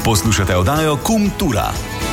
Poslušate oddajo Kultura.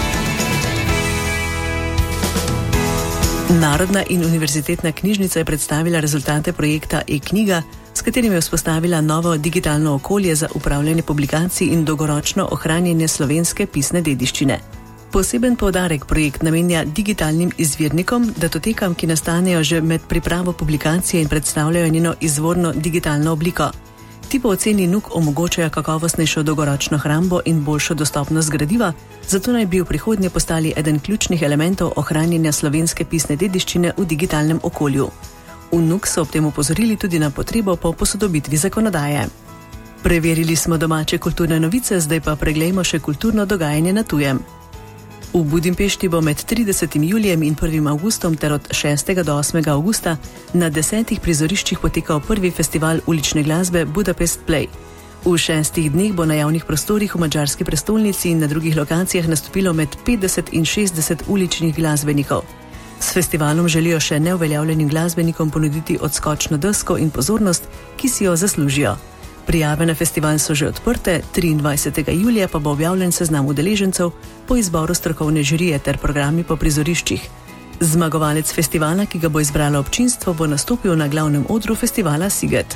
Narodna in univerzitetna knjižnica je predstavila rezultate projekta e-knjiga, s katerim je vzpostavila novo digitalno okolje za upravljanje publikacij in dolgoročno ohranjanje slovenske pisne dediščine. Poseben poudarek projekt namenja digitalnim izvirnikom, datotekam, ki nastanejo že med pripravo publikacije in predstavljajo njeno izvorno digitalno obliko. Ti po oceni NUK omogočajo kakovostnejšo dolgoročno hrambo in boljšo dostopnost gradiva, zato naj bi v prihodnje postali eden ključnih elementov ohranjanja slovenske pisne dediščine v digitalnem okolju. V NUK so ob tem opozorili tudi na potrebo po posodobitvi zakonodaje. Preverili smo domače kulturne novice, zdaj pa preglejmo še kulturno dogajanje na tujem. V Budimpešti bo med 30. julijem in 1. avgustom ter od 6. do 8. avgusta na 10 prizoriščih potekal prvi festival ulične glasbe Budapest Play. V 6 dneh bo na javnih prostorih v madžarski prestolnici in na drugih lokacijah nastopilo med 50 in 60 uličnih glasbenikov. S festivalom želijo še neuveljavljenim glasbenikom ponuditi odskočno desko in pozornost, ki si jo zaslužijo. Prijave na festival so že odprte, 23. julija pa bo objavljen seznam udeležencev po izboru strokovne žirije ter programi po prizoriščih. Zmagovalec festivala, ki ga bo izbralo občinstvo, bo nastopil na glavnem odru festivala Siget.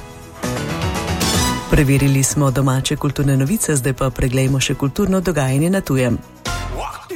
Preverili smo domače kulturne novice, zdaj pa preglejmo še kulturno dogajanje na tujem.